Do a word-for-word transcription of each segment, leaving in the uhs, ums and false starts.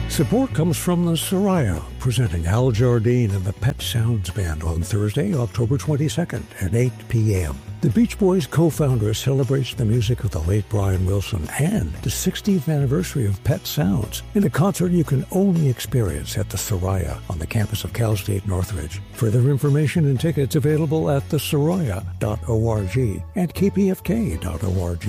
Support comes from the Soraya, presenting Al Jardine and the Pet Sounds Band on Thursday, October twenty-second at eight p.m. The Beach Boys co-founder celebrates the music of the late Brian Wilson and the sixtieth anniversary of Pet Sounds in a concert you can only experience at the Soraya on the campus of Cal State Northridge. Further information and tickets available at the soraya dot org and k p f k dot org.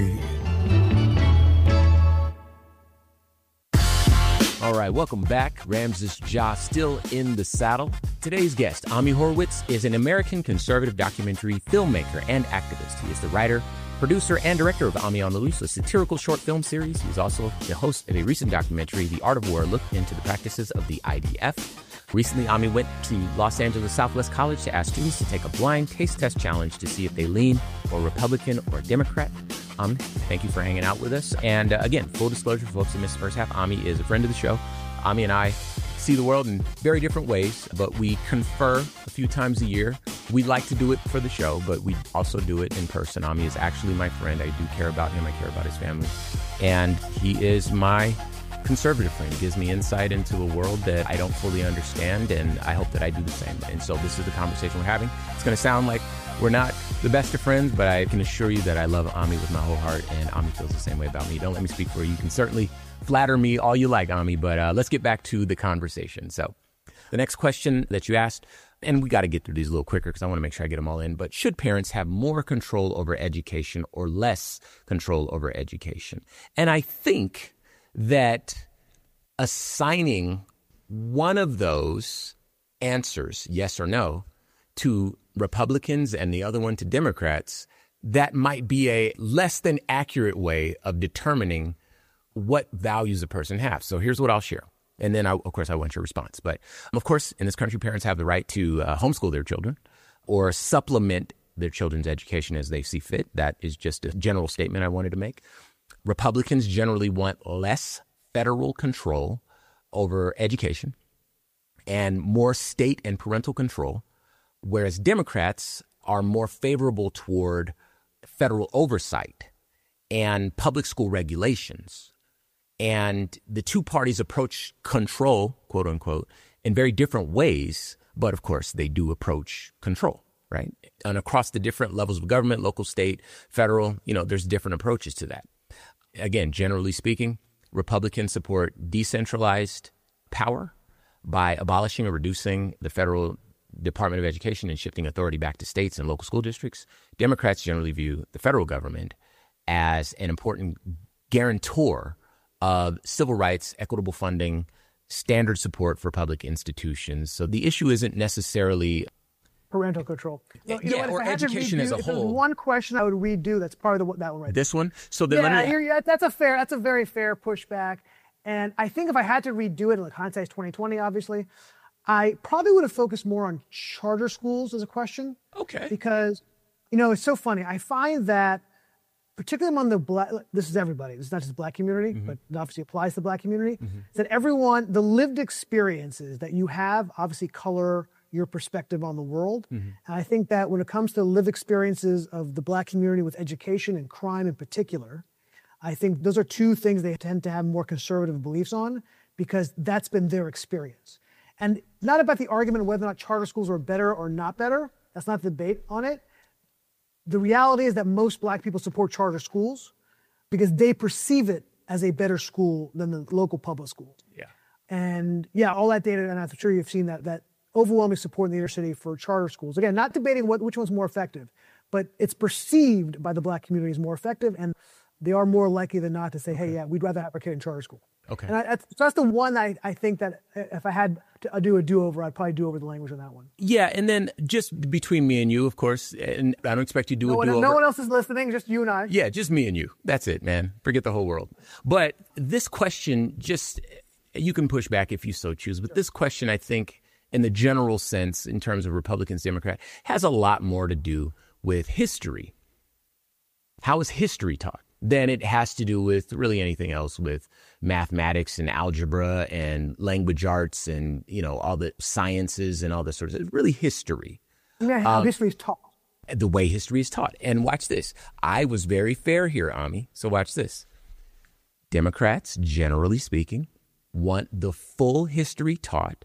All right, welcome back. Ramses Ja still in the saddle. Today's guest, Ami Horowitz, is an American conservative documentary filmmaker and activist. He is the writer, producer, and director of Ami on the Loose, a satirical short film series. He's also the host of a recent documentary, The Art of War, a look into the practices of the I D F. Recently, Ami went to Los Angeles Southwest College to ask students to take a blind taste test challenge to see if they lean or Republican or Democrat. Ami, thank you for hanging out with us. And uh, again, full disclosure for folks who missed the first half, Ami is a friend of the show. Ami and I see the world in very different ways, but we confer a few times a year. We like to do it for the show, but we also do it in person. Ami is actually my friend. I do care about him. I care about his family. And he is my conservative friend. He gives me insight into a world that I don't fully understand, and I hope that I do the same. And so this is the conversation we're having. It's going to sound like we're not the best of friends, but I can assure you that I love Ami with my whole heart, and Ami feels the same way about me. Don't let me speak for you. You can certainly flatter me all you like, Ami, but uh, let's get back to the conversation. So the next question that you asked, and we got to get through these a little quicker because I want to make sure I get them all in, but should parents have more control over education or less control over education? And I think that assigning one of those answers, yes or no, to Republicans and the other one to Democrats, that might be a less than accurate way of determining what values a person has. So here's what I'll share. And then, I, of course, I want your response. But, of course, in this country, parents have the right to uh, homeschool their children or supplement their children's education as they see fit. That is just a general statement I wanted to make. Republicans generally want less federal control over education and more state and parental control, whereas Democrats are more favorable toward federal oversight and public school regulations. And the two parties approach control, quote unquote, in very different ways. But of course, they do approach control, right? And across the different levels of government, local, state, federal, you know, there's different approaches to that. Again, generally speaking, Republicans support decentralized power by abolishing or reducing the federal Department of Education and shifting authority back to states and local school districts. Democrats generally view the federal government as an important guarantor of civil rights, equitable funding, standard support for public institutions. So the issue isn't necessarily parental control. So, you yeah, know what, or education redo, as a if whole. There's one question I would redo. That's part of the, that one right This there. one? So then yeah, let me... you're, that's a fair. That's a very fair pushback. And I think if I had to redo it, like hindsight's twenty twenty, obviously, I probably would have focused more on charter schools as a question. Okay. Because, you know, it's so funny. I find that, particularly among the black, this is everybody, this is not just the black community, mm-hmm. but it obviously applies to the black community, mm-hmm. is that everyone, the lived experiences that you have obviously color your perspective on the world. Mm-hmm. And I think that when it comes to lived experiences of the black community with education and crime in particular, I think those are two things they tend to have more conservative beliefs on because that's been their experience. And not about the argument of whether or not charter schools are better or not better. That's not the debate on it. The reality is that most black people support charter schools because they perceive it as a better school than the local public school. Yeah. And yeah, all that data, and I'm sure you've seen that, that overwhelming support in the inner city for charter schools. Again, not debating what, which one's more effective, but it's perceived by the black community as more effective, and they are more likely than not to say, hey, yeah, we'd rather have our kid in charter school. Okay. And I, that's, so that's the one that I, I think that if I had to do a do-over, I'd probably do over the language on that one. Yeah, and then just between me and you, of course, and I don't expect you to do no a one, do-over. No one else is listening, just you and I. Yeah, just me and you. That's it, man. Forget the whole world. But this question, just, you can push back if you so choose, but sure. This question, I think, in the general sense, in terms of Republicans, Democrats, has a lot more to do with history. How is history taught? Than it has to do with really anything else with mathematics and algebra and language arts and, you know, all the sciences and all this sort of stuff. It's really history. Yeah, how um, history is taught. The way history is taught. And watch this. I was very fair here, Ami. So watch this. Democrats, generally speaking, want the full history taught,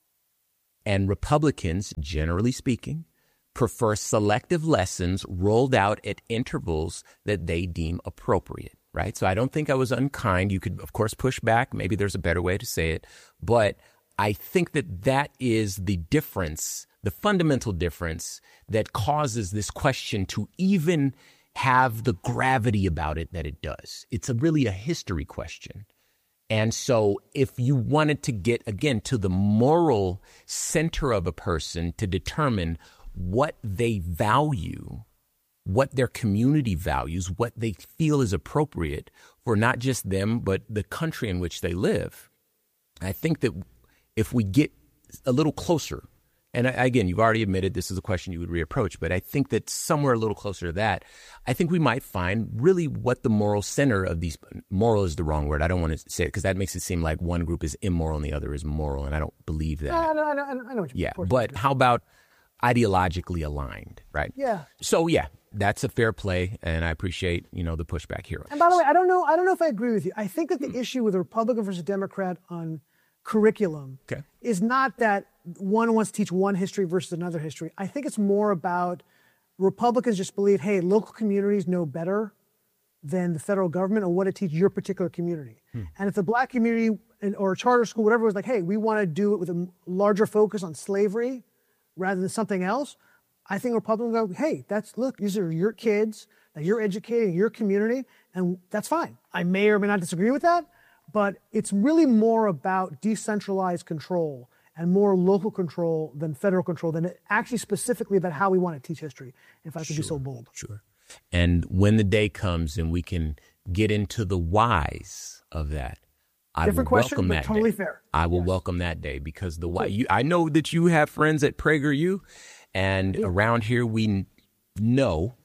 and Republicans, generally speaking, prefer selective lessons rolled out at intervals that they deem appropriate, right? So I don't think I was unkind. You could, of course, push back. Maybe there's a better way to say it. But I think that that is the difference, the fundamental difference that causes this question to even have the gravity about it that it does. It's a really a history question. And so if you wanted to get, again, to the moral center of a person to determine what they value, what their community values, what they feel is appropriate for not just them, but the country in which they live, I think that if we get a little closer, and again, you've already admitted this is a question you would reapproach, but I think that somewhere a little closer to that, I think we might find really what the moral center of these, moral is the wrong word. I don't want to say it because that makes it seem like one group is immoral and the other is moral, and I don't believe that. No, no, no, I know what you're Yeah, but how about ideologically aligned, right? Yeah. So yeah, that's a fair play, and I appreciate, you know, the pushback here. And by the way, I don't know, I don't know if I agree with you. I think that the hmm. issue with a Republican versus Democrat on curriculum okay. is not that one wants to teach one history versus another history. I think it's more about Republicans just believe, hey, local communities know better than the federal government on what to teach your particular community. Hmm. And if the black community or a charter school, whatever, was like, hey, we want to do it with a larger focus on slavery rather than something else, I think Republicans go, hey, that's, look, these are your kids that you're educating your community, and that's fine. I may or may not disagree with that, but it's really more about decentralized control and more local control than federal control, than actually specifically about how we want to teach history, if I could sure, be so bold. Sure. And when the day comes and we can get into the whys of that, I Different will question, welcome but that totally day. fair. I will Yes. welcome that day because the why. You, I know that you have friends at PragerU, and Yeah. around here we know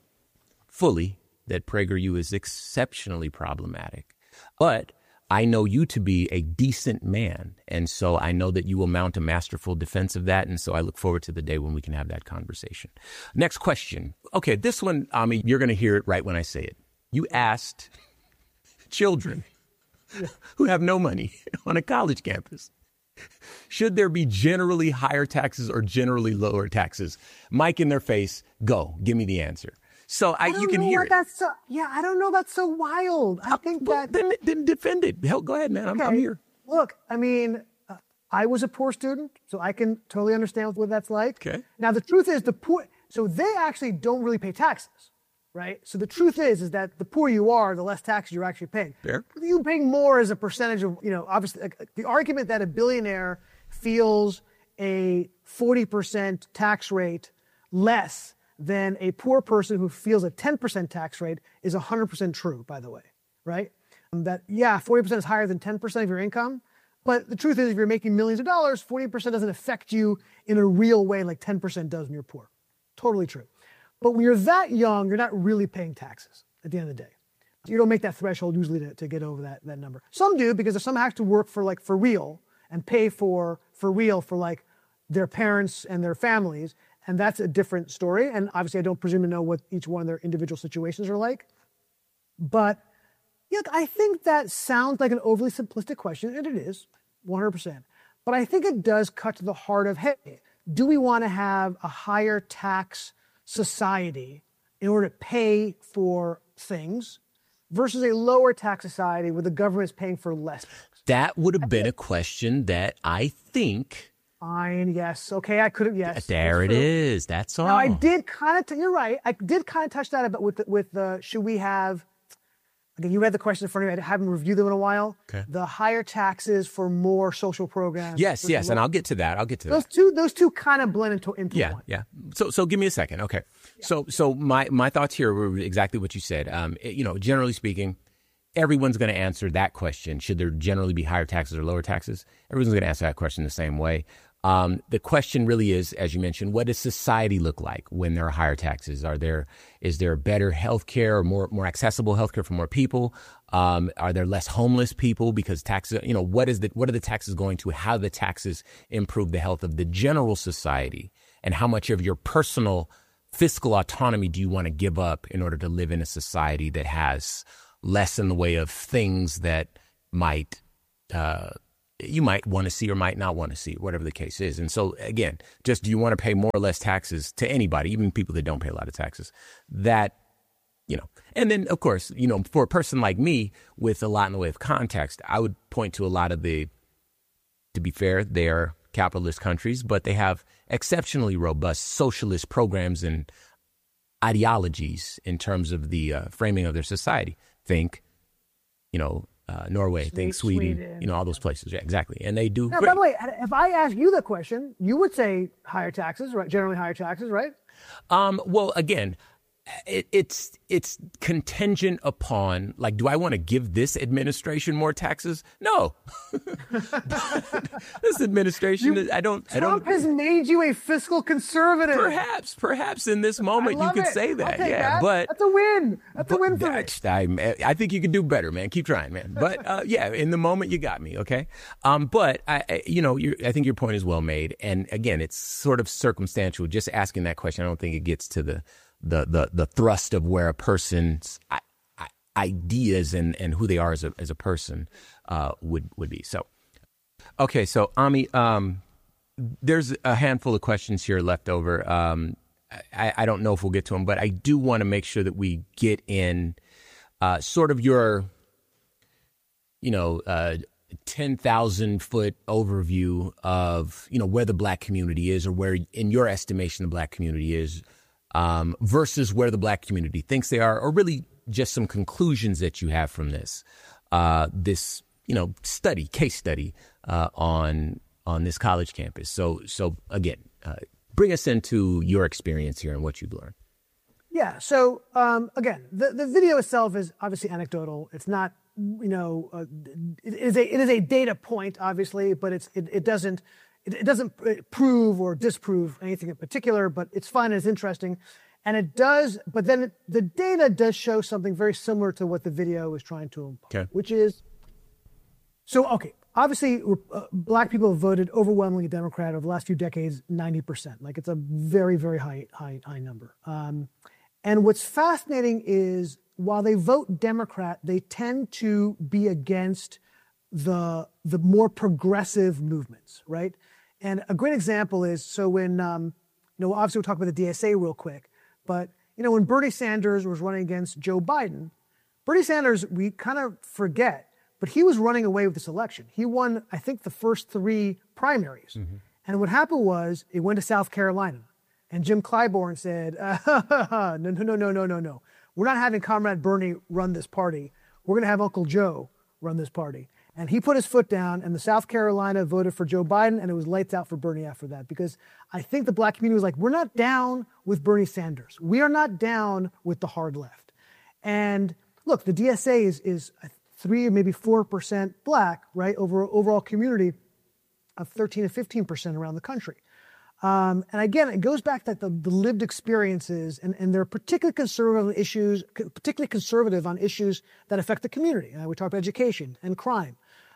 fully that PragerU is exceptionally problematic. But I know you to be a decent man, and so I know that you will mount a masterful defense of that, and so I look forward to the day when we can have that conversation. Next question. Okay, this one, Ami, you're going to hear it right when I say it. You asked children who have no money on a college campus, should there be generally higher taxes or generally lower taxes? Mic in their face, go, give me the answer. So I, I don't you can know hear what it. That's so, yeah, I don't know. That's so wild. I think Well, that. then, then defend it. Hell, go ahead, man. I'm, Okay. I'm here. Look, I mean, uh, I was a poor student, so I can totally understand what that's like. Okay. Now, the truth is the poor, so they actually don't really pay taxes, right? So the truth is, is that the poorer you are, the less taxes you're actually paying. Fair. You're paying more as a percentage of, you know, obviously, like, the argument that a billionaire feels a forty percent tax rate less than a poor person who feels a ten percent tax rate is one hundred percent true, by the way, right? Um, that, yeah, forty percent is higher than ten percent of your income, but the truth is if you're making millions of dollars, forty percent doesn't affect you in a real way like ten percent does when you're poor. Totally true. But when you're that young, you're not really paying taxes at the end of the day. You don't make that threshold usually to, to get over that, that number. Some do because some have to work for like for real and pay for for real for like their parents and their families. And that's a different story. And obviously, I don't presume to know what each one of their individual situations are like. But look, I think that sounds like an overly simplistic question, and it is, one hundred percent. But I think it does cut to the heart of, hey, do we want to have a higher tax society in order to pay for things versus a lower tax society where the government is paying for less things? That would have been a question that I think... Fine, yes. Okay, I could have, yes. There it is. That's all. Now, I did kind of, t- you're right, I did kind of touch that about with, the, with the, should we have, again, you read the question in front of me, I haven't reviewed them in a while. Okay. The higher taxes for more social programs. Yes, yes, lower. and I'll get to that. I'll get to Those that. two, those two kind of blend into, into Yeah, one. yeah. So, so give me a second. Okay. Yeah. So, so my, my thoughts here were exactly what you said. Um, it, you know, generally speaking, everyone's going to answer that question. Should there generally be higher taxes or lower taxes? Everyone's going to answer that question the same way. Um, the question really is, as you mentioned, what does society look like when there are higher taxes? Are there, is there better health care or more, more accessible health care for more people? Um, are there less homeless people because taxes, you know, what is the, what are the taxes going to, how the taxes improve the health of the general society? And how much of your personal fiscal autonomy do you want to give up in order to live in a society that has less in the way of things that might, uh, you might want to see or might not want to see, whatever the case is. And so, again, just do you want to pay more or less taxes to anybody, even people that don't pay a lot of taxes? That, you know, and then, of course, you know, for a person like me with a lot in the way of context, I would point to a lot of the, to be fair, they're capitalist countries, but they have exceptionally robust socialist programs and ideologies in terms of the uh, framing of their society. Think, you know, uh, Norway, Sweden, think Sweden, Sweden, you know, all those places. Yeah, exactly. And they do. Now, by the way, if I ask you the question, you would say higher taxes, right? Generally higher taxes, right? Um, well, again, It, it's it's contingent upon, like, do I want to give this administration more taxes? No. This administration, you, I don't. Trump I don't, has made you a fiscal conservative. Perhaps, perhaps in this moment you could it. say that. I'll take yeah, that. but that's a win. That's but, a win for I, me. I, I think you could do better, man. Keep trying, man. But uh, yeah, in the moment you got me. Okay. Um, but I, I you know, you're, I think your point is well made. And again, it's sort of circumstantial. Just asking that question, I don't think it gets to the. The, the the thrust of where a person's I, I, ideas and, and who they are as a as a person uh, would would be. So, okay, so Ami, um, there's a handful of questions here left over. Um, I, I don't know if we'll get to them, but I do want to make sure that we get in uh, sort of your, you know, uh, ten thousand foot overview of, you know, where the Black community is, or where, in your estimation, the Black community is. Um, versus where the Black community thinks they are, or really just some conclusions that you have from this, uh, this, you know, study, case study, uh, on, on this college campus. So, so again, uh, bring us into your experience here and what you've learned. Yeah. So, um, again, the, the video itself is obviously anecdotal. It's not, you know, uh, it is a, it is a data point, obviously, but it's, it, it doesn't, It doesn't prove or disprove anything in particular, but it's fun and it's interesting. And it does, but then it, the data does show something very similar to what the video is trying to impose, okay. Which is, so, okay, obviously, uh, Black people have voted overwhelmingly Democrat over the last few decades, ninety percent. Like, it's a very, very high, high, high number. Um, and what's fascinating is, while they vote Democrat, they tend to be against the the more progressive movements, right? And a great example is, so when, um, you know, obviously we'll talk about the D S A real quick, but, you know, when Bernie Sanders was running against Joe Biden, Bernie Sanders, we kind of forget, but he was running away with this election. He won, I think, the first three primaries. Mm-hmm. And what happened was, it went to South Carolina, and Jim Clyburn said, uh, no, no, no, no, no, no, no. We're not having Comrade Bernie run this party. We're going to have Uncle Joe run this party. And he put his foot down, and the South Carolina voted for Joe Biden, and it was lights out for Bernie after that. Because I think the Black community was like, we're not down with Bernie Sanders. We are not down with the hard left. And look, the D S A is, is three or maybe four percent Black, right, over overall community of thirteen to fifteen percent around the country. Um, and again, it goes back to the, the lived experiences, and, and they're particularly conservative on issues, particularly conservative on issues that affect the community. Uh, we talk about education and crime,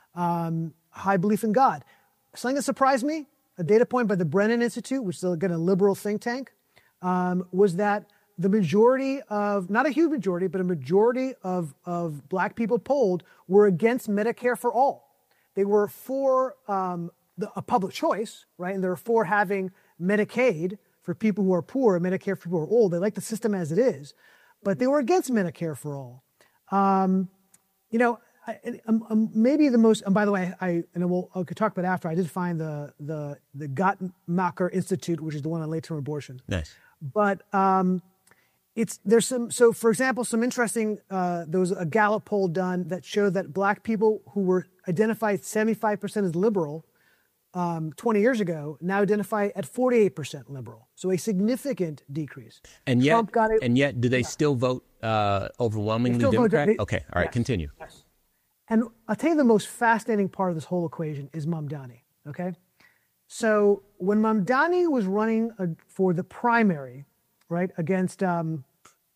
um, high belief in God. Something that surprised me, a data point by the Brennan Institute, which is again a liberal think tank, um, was that the majority of, not a huge majority, but a majority of, of Black people polled were against Medicare for all. They were for um, The, a public choice, right? And they're for having Medicaid for people who are poor, Medicare for people who are old. They like the system as it is, but they were against Medicare for all. Um, you know, I, um, um, maybe the most. And by the way, I and we'll I could talk about it after. I did find the the the Gottmacher Institute, which is the one on late-term abortion. Nice, but um, it's there's some. So, for example, some interesting. Uh, there was a Gallup poll done that showed that Black people who were identified seventy-five percent as liberal Um, twenty years ago, now identify at forty-eight percent liberal. So a significant decrease. And yet, Trump got it, and yet, do they yeah. still vote uh, overwhelmingly still Democrat? Vote, they, okay, all right, yes, continue. Yes. And I'll tell you the most fascinating part of this whole equation is Mamdani, okay? So when Mamdani was running a, for the primary, right, against, um,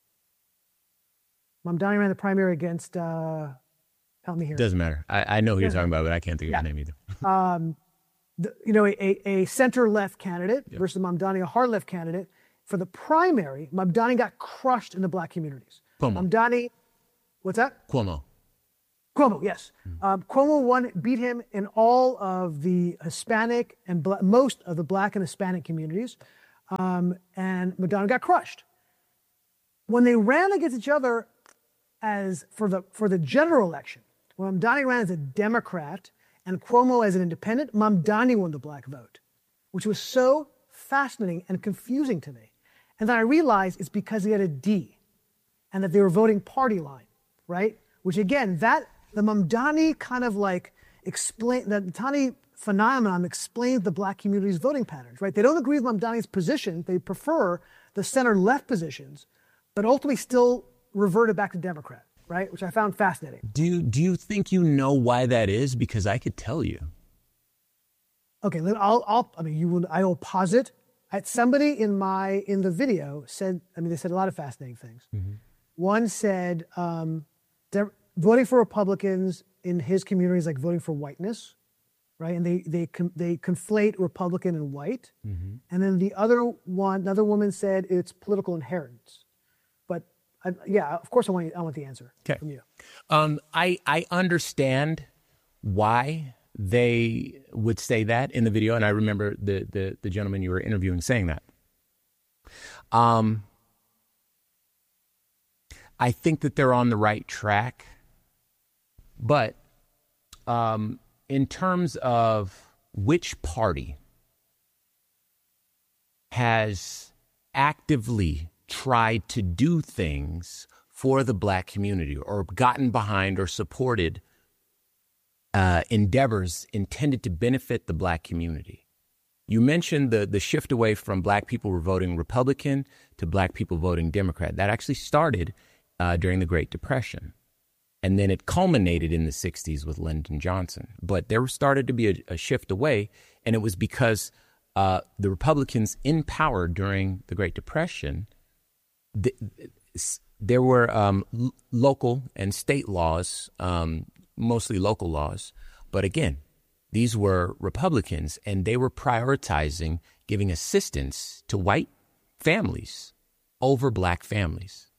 Mamdani ran the primary against, uh, help me here. Doesn't matter. I, I know who you're talking about, but I can't think of yeah. his name either. um, The, you know, a, a center-left candidate yep. versus Mamdani, a hard-left candidate. For the primary, Mamdani got crushed in the Black communities. Cuomo. Mamdani, what's that? Cuomo. Cuomo, yes. Mm-hmm. Um, Cuomo won, beat him in all of the Hispanic and bla- most of the Black and Hispanic communities, um, and Madonna got crushed. When they ran against each other as for the for the general election, when Mamdani ran as a Democrat and Cuomo as an independent, Mamdani won the Black vote, which was so fascinating and confusing to me. And then I realized it's because he had a D, and that they were voting party line, right? Which again, that the Mamdani kind of like explain the Mamdani phenomenon explains the Black community's voting patterns, right? They don't agree with Mamdani's position; they prefer the center-left positions, but ultimately still reverted back to Democrat, right? Which I found fascinating. Do you, do you think you know why that is? Because I could tell you. Okay, I'll, I'll I mean, you will. I will posit. I, somebody in my in the video said. I mean, they said a lot of fascinating things. Mm-hmm. One said um, they're voting for Republicans in his community is like voting for whiteness, right? And they they they conflate Republican and white. Mm-hmm. And then the other one, another woman said it's political inheritance. But I, yeah, of course, I want I want the answer okay. from you. Um, I I understand why they would say that in the video, and I remember the the, the gentleman you were interviewing saying that. Um, I think that they're on the right track, but um, in terms of which party has actively tried to do things for the Black community or gotten behind or supported Uh, endeavors intended to benefit the Black community. You mentioned the the shift away from Black people were voting Republican to Black people voting Democrat. That actually started uh, during the Great Depression. And then it culminated in the sixties with Lyndon Johnson. But there started to be a, a shift away, and it was because uh, the Republicans in power during the Great Depression, the, there were um, l- local and state laws, um, mostly local laws. But again, these were Republicans, and they were prioritizing giving assistance to white families over Black families.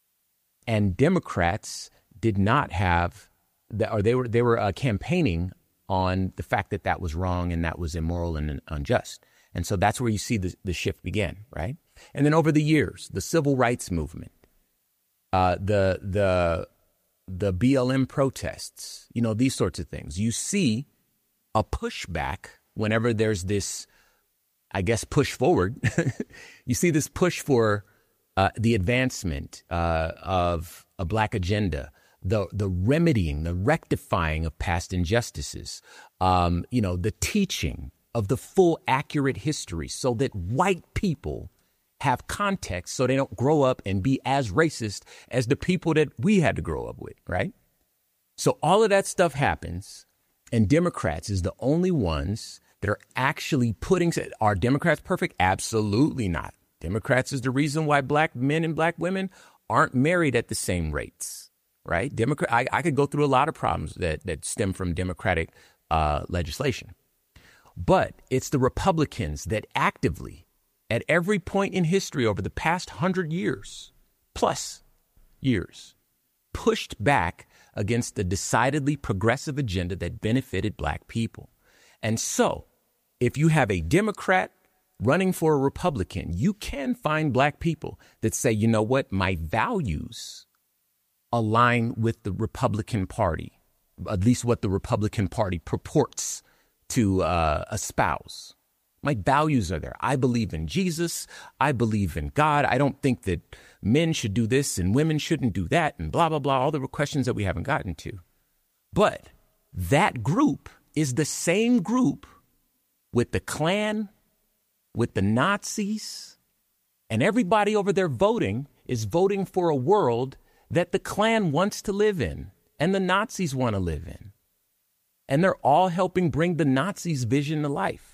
And Democrats did not have that, or they were they were uh, campaigning on the fact that that was wrong and that was immoral and unjust. And so that's where you see the, the shift begin, right? And then over the years, the civil rights movement, uh, the the the B L M protests, you know, these sorts of things. You see a pushback whenever there's this, I guess, push forward. You see this push for uh, the advancement uh, of a Black agenda, the the remedying, the rectifying of past injustices, um, you know, the teaching of the full accurate history so that white people have context so they don't grow up and be as racist as the people that we had to grow up with, right? So all of that stuff happens, and Democrats is the only ones that are actually putting, are Democrats perfect? Absolutely not. Democrats is the reason why Black men and Black women aren't married at the same rates, right? Democrat, I, I could go through a lot of problems that, that stem from Democratic uh, legislation. But it's the Republicans that actively, at every point in history over the past hundred years, plus years, pushed back against the decidedly progressive agenda that benefited Black people. And so, if you have a Democrat running for a Republican, you can find Black people that say, you know what, my values align with the Republican Party, at least what the Republican Party purports to uh, espouse. My values are there. I believe in Jesus. I believe in God. I don't think that men should do this and women shouldn't do that and blah, blah, blah, all the questions that we haven't gotten to. But that group is the same group with the Klan, with the Nazis, and everybody over there voting is voting for a world that the Klan wants to live in and the Nazis want to live in. And they're all helping bring the Nazis' vision to life.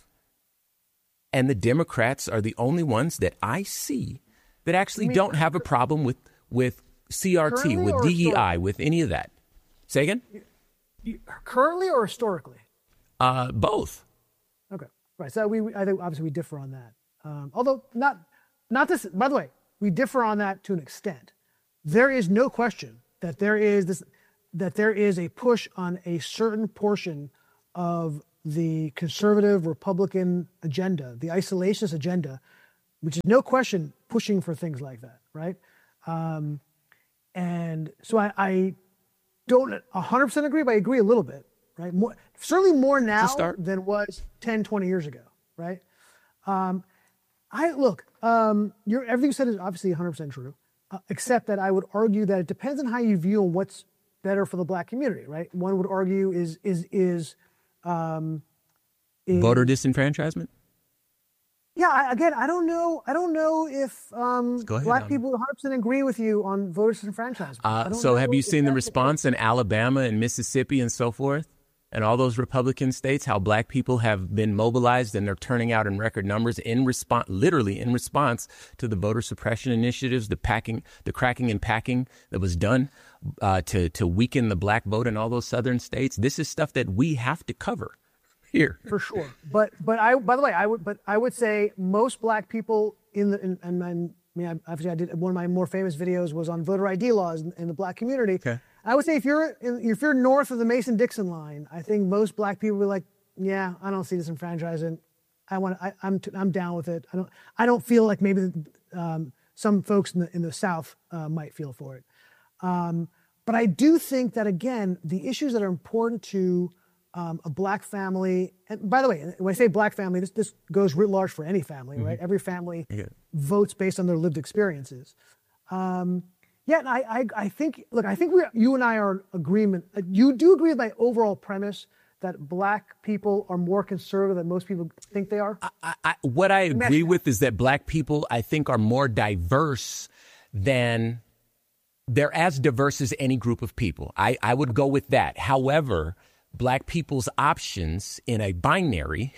And the Democrats are the only ones that I see that actually I mean, don't have a problem with, with C R T, with D E I, with any of that. Say again? Currently or historically? Uh, both. Okay. Right. So we, I think obviously we differ on that. Um, although not, not this, by the way, we differ on that to an extent. There is no question that there is this, that there is a push on a certain portion of the conservative Republican agenda, the isolationist agenda, which is no question pushing for things like that, right? Um, and so I, I don't one hundred percent agree, but I agree a little bit, right? More, certainly more now than was ten, twenty years ago, right? Um, I look, um, you're, everything you said is obviously one hundred percent true, uh, except that I would argue that it depends on how you view what's better for the Black community, right? One would argue is is is um, is, voter disenfranchisement. Yeah, I, again, I don't know. I don't know if um, ahead, Black um, people one hundred percent agree with you on voter disenfranchisement. Uh, so, have you seen the response in Alabama and Mississippi and so forth, and all those Republican states? How Black people have been mobilized and they're turning out in record numbers in response, literally in response to the voter suppression initiatives, the packing, the cracking and packing that was done uh, to to weaken the Black vote in all those southern states. This is stuff that we have to cover here for sure. But but I by the way I would but I would say most Black people in the in, and I mean obviously I did one of my more famous videos was on voter I D laws in, in the Black community. Okay. I would say if you're in, if you're north of the Mason-Dixon line, I think most Black people will be like, yeah, I don't see disenfranchisement. I want I, I'm t- I'm down with it. I don't I don't feel like maybe um, some folks in the in the South uh, might feel for it. Um, but I do think that again, the issues that are important to Um, a Black family, and by the way, when I say Black family, this, this goes writ large for any family, right? Mm-hmm. Every family yeah. votes based on their lived experiences. Um, yeah, and I, I, I think, look, I think we, you and I are in agreement. Uh, you do agree with my overall premise that Black people are more conservative than most people think they are? I, I, what I agree with is that Black people, I think, are more diverse than, they're as diverse as any group of people. I, I would go with that. However, Black people's options in a binary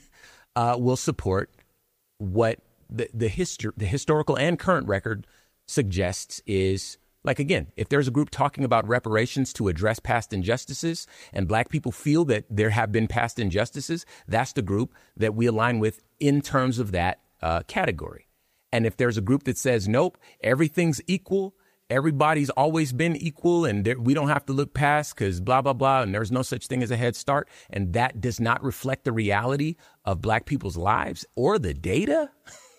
uh, will support what the the, histor- the historical and current record suggests is, like, again, if there's a group talking about reparations to address past injustices and Black people feel that there have been past injustices, that's the group that we align with in terms of that uh, category. And if there's a group that says, nope, everything's equal, everybody's always been equal and there, we don't have to look past because blah, blah, blah, and there's no such thing as a head start, and that does not reflect the reality of Black people's lives or the data,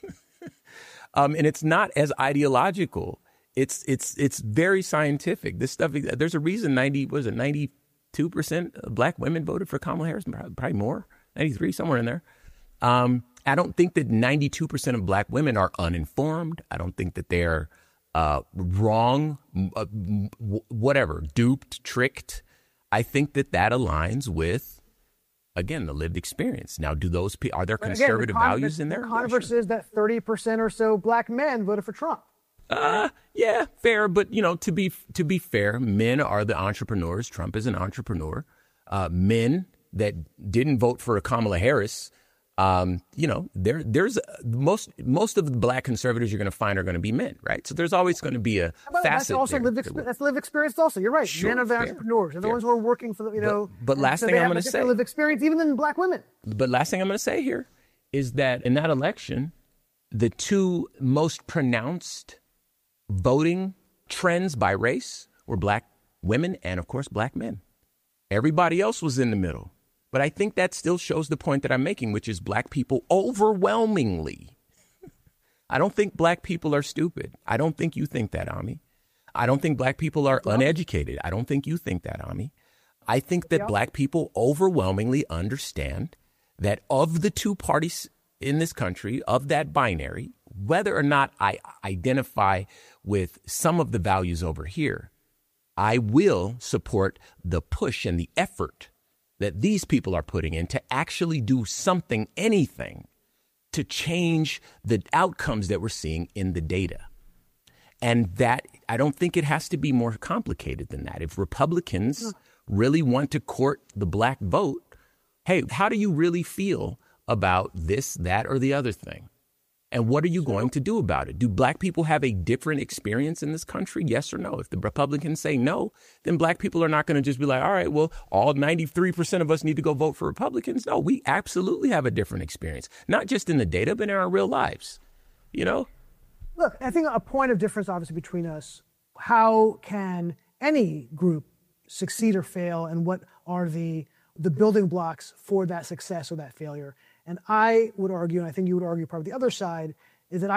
um, and it's not as ideological. It's it's it's very scientific. This stuff, there's a reason ninety, was it ninety-two percent of Black women voted for Kamala Harris, probably more, ninety-three, somewhere in there. Um, I don't think that ninety-two percent of Black women are uninformed. I don't think that they're Uh, wrong, uh, w- whatever, duped, tricked. I think that that aligns with, again, the lived experience. Now, do those pe- are there but conservative again, the values in there? The controversy is that thirty percent or so Black men voted for Trump. Uh, yeah, fair. But, you know, to be to be fair, men are the entrepreneurs. Trump is an entrepreneur. Uh, men that didn't vote for Kamala Harris, Um, you know, there, there's uh, most most of the Black conservatives you're going to find are going to be men, right? So there's always going to be a but facet that's also there. lived exp- that's lived experience also. You're right. Sure, men are the fair, entrepreneurs. They're the fair. ones who are working for the, you know. But, but last so thing they I'm have going a to say, lived experience even than Black women. But last thing I'm going to say here is that in that election, the two most pronounced voting trends by race were Black women and, of course, Black men. Everybody else was in the middle. But I think that still shows the point that I'm making, which is Black people overwhelmingly. I don't think Black people are stupid. I don't think you think that, Ami. I don't think Black people are uneducated. I don't think you think that, Ami. I think that Black people overwhelmingly understand that of the two parties in this country, of that binary, whether or not I identify with some of the values over here, I will support the push and the effort that these people are putting in to actually do something, anything, to change the outcomes that we're seeing in the data. And that, I don't think it has to be more complicated than that. If Republicans really want to court the Black vote, hey, how do you really feel about this, that, or the other thing? And what are you going to do about it? Do Black people have a different experience in this country? Yes or no? If the Republicans say no, then Black people are not going to just be like, all right, well, all ninety-three percent of us need to go vote for Republicans. No, we absolutely have a different experience, not just in the data, but in our real lives, you know? Look, I think a point of difference, obviously, between us, how can any group succeed or fail, and what are the the building blocks for that success or that failure. And I would argue, and I think you would argue probably the other side, is that I